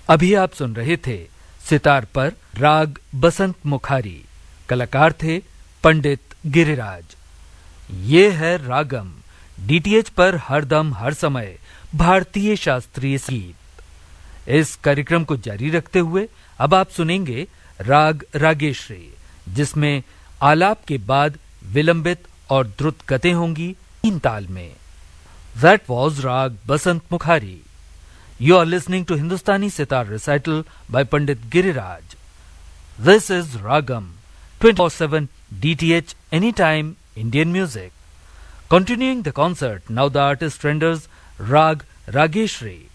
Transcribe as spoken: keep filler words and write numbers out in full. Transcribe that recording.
अभी आप सुन रहे थे सितार पर राग बसंत मुखारी, कलाकार थे पंडित गिरिराज। ये है रागम, डीटीएच पर हरदम हर समय भारतीय शास्त्रीय संगीत। इस कार्यक्रम को जारी रखते हुए अब आप सुनेंगे राग रागेश्री, जिसमें आलाप के बाद विलंबित और द्रुत गतें होंगी तीन ताल में। That was Rag Basant Mukhari. You are listening to Hindustani Sitar Recital by Pandit Giriraj. This is Ragam, twenty-four seven D T H Anytime Indian Music. Continuing the concert, now the artist renders Rag Rageshri.